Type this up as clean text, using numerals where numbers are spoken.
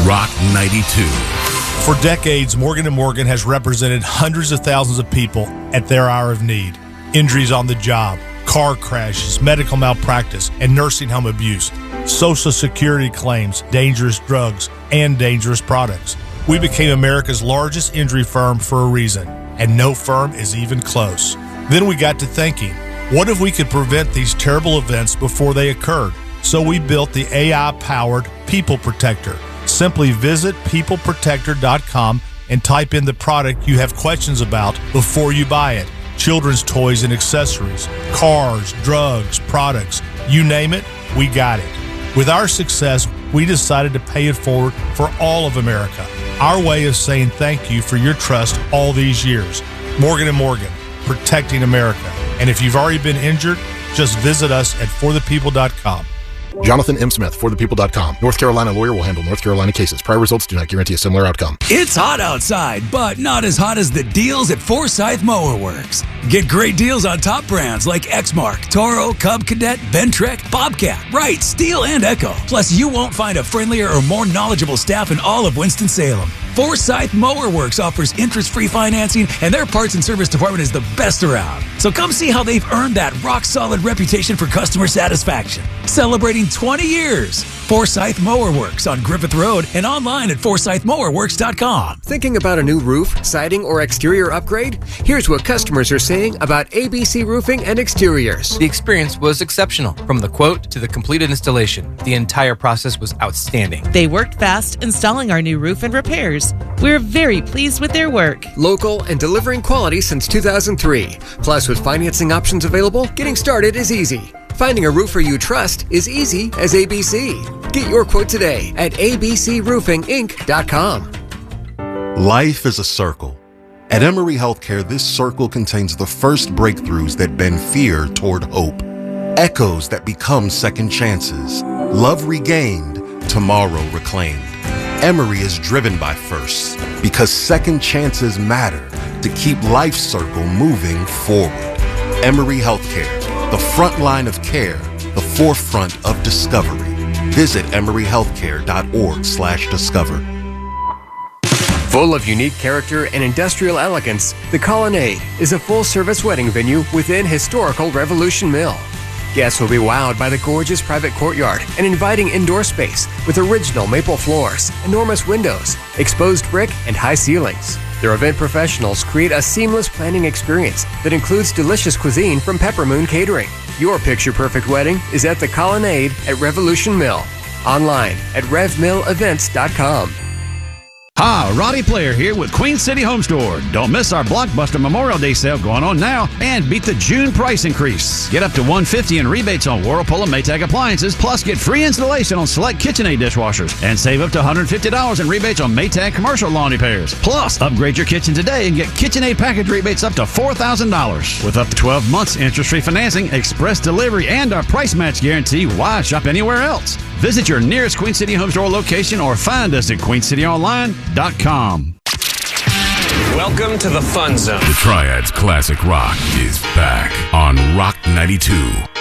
Rock 92. For decades, Morgan & Morgan has represented hundreds of thousands of people at their hour of need. Injuries on the job, car crashes, medical malpractice, and nursing home abuse, Social Security claims, dangerous drugs, and dangerous products. We became America's largest injury firm for a reason, and no firm is even close. Then we got to thinking, what if we could prevent these terrible events before they occurred? So we built the AI-powered People Protector. Simply visit peopleprotector.com and type in the product you have questions about before you buy it. Children's toys and accessories, cars, drugs, products, you name it, we got it. With our success, we decided to pay it forward for all of America. Our way of saying thank you for your trust all these years. Morgan & Morgan, protecting America. And if you've already been injured, just visit us at forthepeople.com. Jonathan M. Smith, forthepeople.com. North Carolina lawyer will handle North Carolina cases. Prior results do not guarantee a similar outcome. It's hot outside, but not as hot as the deals at Forsyth Mower Works. Get great deals on top brands like Exmark, Toro, Cub Cadet, Ventrek, Bobcat, Wright, Steel, and Echo. Plus, you won't find a friendlier or more knowledgeable staff in all of Winston-Salem. Forsyth Mower Works offers interest-free financing, and their parts and service department is the best around. So come see how they've earned that rock-solid reputation for customer satisfaction. Celebrating 20 years. Forsyth Mower Works on Griffith Road and online at forsythmowerworks.com. Thinking about a new roof, siding, or exterior upgrade? Here's what customers are saying about ABC Roofing and Exteriors. The experience was exceptional. From the quote to the completed installation, the entire process was outstanding. They worked fast installing our new roof and repairs. We're very pleased with their work. Local and delivering quality since 2003. Plus, with financing options available, getting started is easy. Finding a roofer you trust is easy as ABC. Get your quote today at abcroofinginc.com. Life is a circle. At Emory Healthcare, this circle contains the first breakthroughs that bend fear toward hope, echoes that become second chances, love regained, tomorrow reclaimed. Emory is driven by firsts because second chances matter to keep life's circle moving forward. Emory Healthcare, the front line of care, the forefront of discovery. Visit emoryhealthcare.org/discover. Full of unique character and industrial elegance, the Colonnade is a full-service wedding venue within historical Revolution Mill. Guests will be wowed by the gorgeous private courtyard and inviting indoor space with original maple floors, enormous windows, exposed brick, and high ceilings. Their event professionals create a seamless planning experience that includes delicious cuisine from Pepper Moon Catering. Your picture-perfect wedding is at the Colonnade at Revolution Mill. Online at RevMillEvents.com. Hi, Roddy Player here with Queen City Home Store. Don't miss our Blockbuster Memorial Day sale going on now and beat the June price increase. Get up to $150 in rebates on Whirlpool and Maytag appliances, plus get free installation on select KitchenAid dishwashers and save up to $150 in rebates on Maytag commercial laundry pairs. Plus, upgrade your kitchen today and get KitchenAid package rebates up to $4,000. With up to 12 months interest-free financing, express delivery, and our price match guarantee, why shop anywhere else? Visit your nearest Queen City Home Store location or find us at queencityonline.com. Welcome to the Fun Zone. The Triad's Classic Rock is back on Rock 92.